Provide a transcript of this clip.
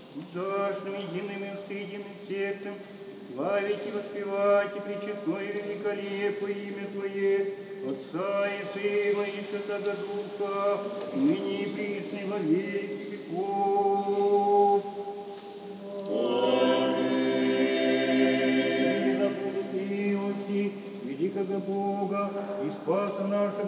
Дашным единым и устыденным сердцем славить и воспевать и пречестное и великолепное имя Твое, Отца и Сына и Святого Духа, ныне и присно и во веки веков. Аминь. Да будут милости великого Бога и Спаса нашего